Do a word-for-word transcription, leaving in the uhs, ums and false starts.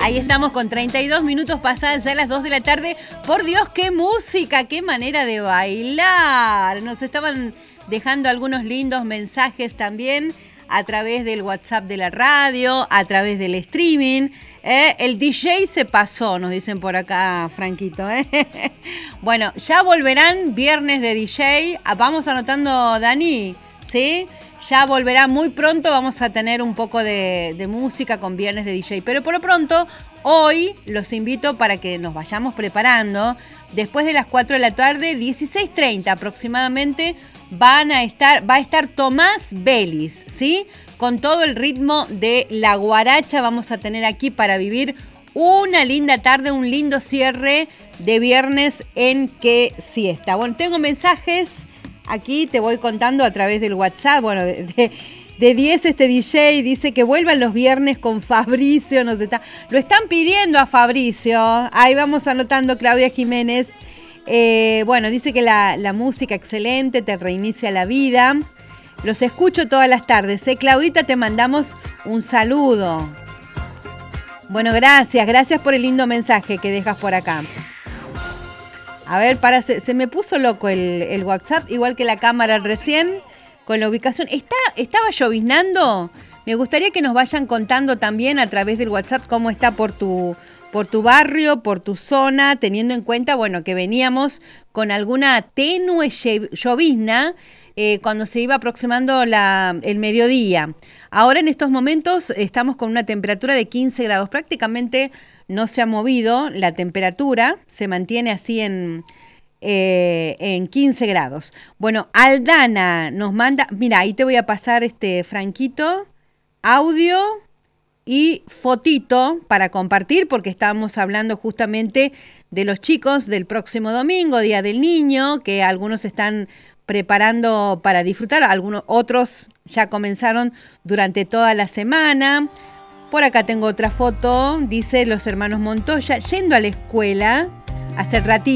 Ahí estamos con treinta y dos minutos pasadas ya las dos de la tarde. Por Dios, qué música, qué manera de bailar. Nos estaban dejando algunos lindos mensajes también a través del WhatsApp de la radio, a través del streaming. Eh, el D J se pasó, nos dicen por acá, Franquito. Eh. Bueno, ya volverán viernes de D J. Vamos anotando, Dani, ¿sí? Ya volverá muy pronto, vamos a tener un poco de, de música con viernes de D J. Pero por lo pronto, hoy los invito para que nos vayamos preparando. Después de las cuatro de la tarde, dieciséis treinta aproximadamente, van a estar, va a estar Tomás Vélez, ¿sí? Con todo el ritmo de la guaracha vamos a tener aquí para vivir una linda tarde, un lindo cierre de viernes en Que Siesta. Bueno, tengo mensajes. Aquí te voy contando a través del WhatsApp. Bueno, de, de, de diez este D J dice que vuelvan los viernes con Fabricio. Nos está, lo están pidiendo a Fabricio. Ahí vamos anotando, Claudia Jiménez. Eh, bueno, dice que la, la música excelente, te reinicia la vida. Los escucho todas las tardes. ¿eh? Claudita, te mandamos un saludo. Bueno, gracias. Gracias por el lindo mensaje que dejas por acá. A ver, para, se, se me puso loco el, el WhatsApp, igual que la cámara recién, con la ubicación. ¿Está, ¿Estaba lloviznando? Me gustaría que nos vayan contando también a través del WhatsApp cómo está por tu, por tu barrio, por tu zona, teniendo en cuenta, bueno, que veníamos con alguna tenue llovizna eh, cuando se iba aproximando la, el mediodía. Ahora en estos momentos estamos con una temperatura de quince grados, prácticamente no se ha movido la temperatura, se mantiene así en, eh, en quince grados. Bueno, Aldana nos manda, mira, ahí te voy a pasar, este Franquito, audio y fotito para compartir, porque estábamos hablando justamente de los chicos del próximo domingo, Día del Niño, que algunos están preparando para disfrutar, algunos otros ya comenzaron durante toda la semana. Por acá tengo otra foto, dice los hermanos Montoya, yendo a la escuela hace ratito.